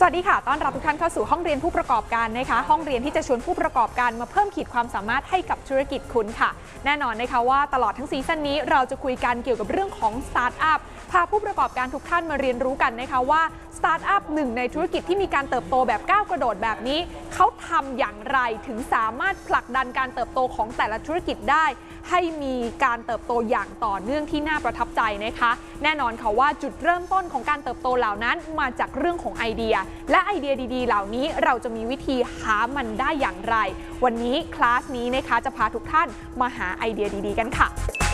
สวัสดีค่ะต้อนรับทุกท่านเข้าสู่ห้องเรียนผู้ประกอบการนะคะห้องเรียนที่จะชวนผู้ประกอบการมาเพิ่มขีดความสามารถให้กับธุรกิจคุณค่ะแน่นอนนะคะว่าตลอดทั้งซีซั่นนี้เราจะคุยกันเกี่ยวกับเรื่องของสตาร์ทอัพพาผู้ประกอบการทุกท่านมาเรียนรู้กันนะคะว่าสตาร์ทอัพหนึ่งในธุรกิจที่มีการเติบโตแบบก้าวกระโดดแบบนี้เขาทำอย่างไรถึงสามารถผลักดันการเติบโตของแต่ละธุรกิจได้ให้มีการเติบโตอย่างต่อเนื่องที่น่าประทับใจนะคะแน่นอนค่ะว่าจุดเริ่มต้นของการเติบโตเหล่านั้นมาจากเรื่องของไอเดียและไอเดียดีๆเหล่านี้เราจะมีวิธีหามันได้อย่างไรวันนี้คลาสนี้นะคะจะพาทุกท่านมาหาไอเดียดีๆกันค่ะ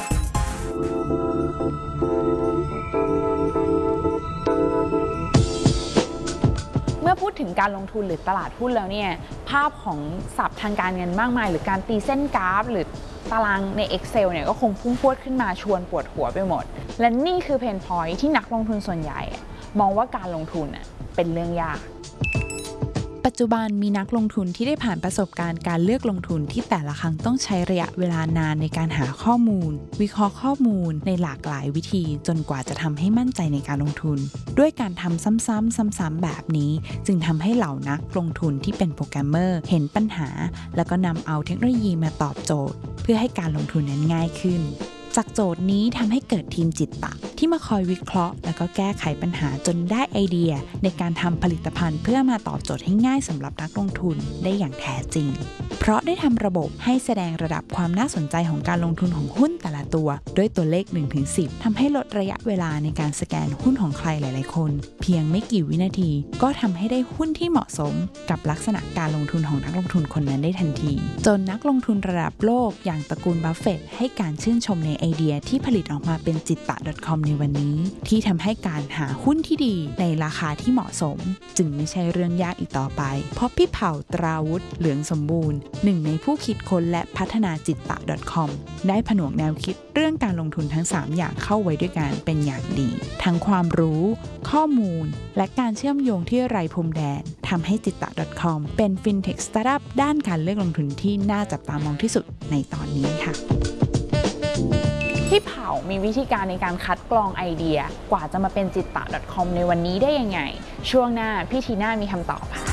เมื่อพูดถึงการลงทุนหรือตลาดหุ้นแล้วเนี่ยภาพของศัพท์ทางการเงินมากมายหรือการตีเส้นกราฟหรือตารางใน Excel เนี่ยก็คงพุ่งพรวดขึ้นมาชวนปวดหัวไปหมดและนี่คือเพนพอยท์ที่นักลงทุนส่วนใหญ่มองว่าการลงทุนเป็นเรื่องยากปัจจุบันมีนักลงทุนที่ได้ผ่านประสบการณ์การเลือกลงทุนที่แต่ละครั้งต้องใช้ระยะเวลานานในการหาข้อมูลวิเคราะห์ข้อมูลในหลากหลายวิธีจนกว่าจะทำให้มั่นใจในการลงทุนด้วยการทำซ้ำๆแบบนี้จึงทำให้เหล่านักลงทุนที่เป็นโปรแกรมเมอร์เห็นปัญหาแล้วก็นำเอาเทคโนโลยีมาตอบโจทย์เพื่อให้การลงทุนนั้นง่ายขึ้นจากโจทย์นี้ทำให้เกิดทีมจิตตะที่มาคอยวิเคราะห์แล้วก็แก้ไขปัญหาจนได้ไอเดียในการทำผลิตภัณฑ์เพื่อมาตอบโจทย์ให้ง่ายสำหรับนักลงทุนได้อย่างแท้จริงเพราะได้ทำระบบให้แสดงระดับความน่าสนใจของการลงทุนของหุ้นแต่ละตัวด้วยตัวเลข 1-10 ทำให้ลดระยะเวลาในการสแกนหุ้นของใครหลายๆคนเพียงไม่กี่วินาทีก็ทำให้ได้หุ้นที่เหมาะสมกับลักษณะการลงทุนของนักลงทุนคนนั้นได้ทันทีจนนักลงทุนระดับโลกอย่างตระกูลบัฟเฟตต์ให้การชื่นชมในไอเดียที่ผลิตออกมาเป็นจิตตะ .com ในวันนี้ที่ทำให้การหาหุ้นที่ดีในราคาที่เหมาะสมจึงไม่ใช่เรื่องยากอีกต่อไปเพราะพี่เผ่าตราวุฒิเหลืองสมบูรณ์หนึ่งในผู้คิดค้นและพัฒนาจิตตะ .com ได้ผนวกแนวคิดเรื่องการลงทุนทั้ง3อย่างเข้าไว้ด้วยกันเป็นอย่างดีทั้งความรู้ข้อมูลและการเชื่อมโยงที่ไร้พรมแดนทำให้จิตตะ .com เป็นฟินเทคสตาร์ทอัพด้านการเลือกลงทุนที่น่าจับตามองที่สุดในตอนนี้ค่ะพี่เผามีวิธีการในการคัดกรองไอเดียกว่าจะมาเป็นจิตตะ .com ในวันนี้ได้ยังไงช่วงหน้าพี่ทีน่ามีคำตอบค่ะ